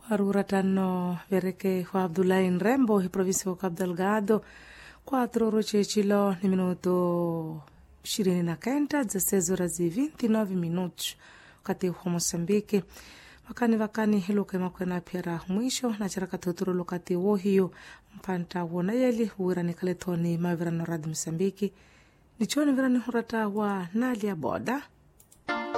Waruratano vereke wa Abdullahi Nrembo hi provinsi wa Cabo Delgado 4 rochechilo ni minuto 29 minutos wakati wa Mosambiki wakani hiluke makwena pera mwisho na charaka tuturu lokati wo hiyo mpanta wona yeli uwirani kaletoni mavirano radi Mosambiki nichoni virani hurata wa Nalia Boda.